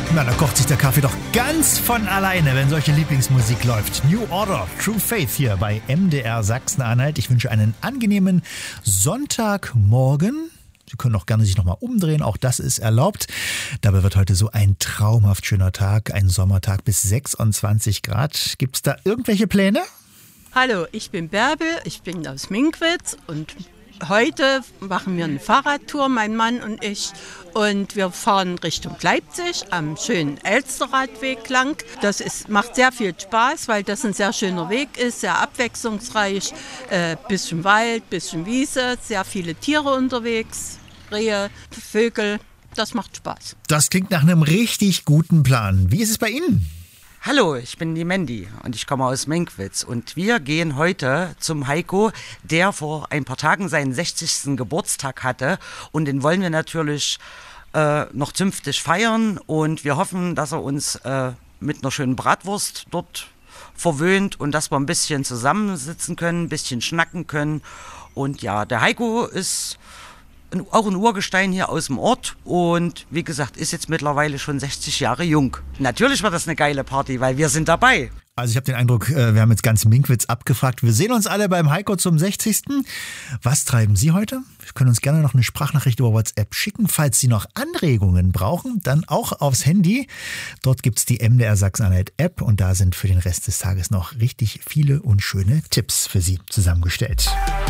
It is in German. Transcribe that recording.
Na, da kocht sich der Kaffee doch ganz von alleine, wenn solche Lieblingsmusik läuft. New Order, True Faith hier bei MDR Sachsen-Anhalt. Ich wünsche einen angenehmen Sonntagmorgen. Sie können auch gerne sich nochmal umdrehen, auch das ist erlaubt. Dabei wird heute so ein traumhaft schöner Tag, ein Sommertag bis 26 Grad. Gibt es da irgendwelche Pläne? Hallo, ich bin Bärbel, ich bin aus Minkwitz und heute machen wir eine Fahrradtour, mein Mann und ich. Und wir fahren Richtung Leipzig am schönen Elsterradweg lang. Macht sehr viel Spaß, weil das ein sehr schöner Weg ist, sehr abwechslungsreich. Bisschen Wald, bisschen Wiese, sehr viele Tiere unterwegs, Rehe, Vögel. Das macht Spaß. Das klingt nach einem richtig guten Plan. Wie ist es bei Ihnen? Hallo, ich bin die Mandy und ich komme aus Minkwitz und wir gehen heute zum Heiko, der vor ein paar Tagen seinen 60. Geburtstag hatte und den wollen wir natürlich noch zünftig feiern und wir hoffen, dass er uns mit einer schönen Bratwurst dort verwöhnt und dass wir ein bisschen zusammensitzen können, ein bisschen schnacken können und ja, der Heiko ist auch ein Urgestein hier aus dem Ort und wie gesagt, ist jetzt mittlerweile schon 60 Jahre jung. Natürlich wird das eine geile Party, weil wir sind dabei. Also ich habe den Eindruck, wir haben jetzt ganz Minkwitz abgefragt. Wir sehen uns alle beim Heiko zum 60. Was treiben Sie heute? Sie können uns gerne noch eine Sprachnachricht über WhatsApp schicken. Falls Sie noch Anregungen brauchen, dann auch aufs Handy. Dort gibt es die MDR Sachsen-Anhalt App und da sind für den Rest des Tages noch richtig viele und schöne Tipps für Sie zusammengestellt.